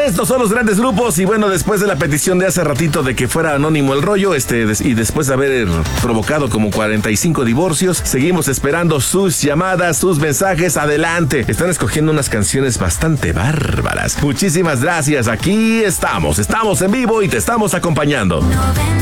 Estos son los grandes grupos y bueno, después de la petición de hace ratito de que fuera anónimo el rollo, y después de haber provocado como 45 divorcios, seguimos esperando sus llamadas, sus mensajes. Adelante. Están escogiendo unas canciones bastante bárbaras. Muchísimas gracias. Aquí estamos en vivo y te estamos acompañando.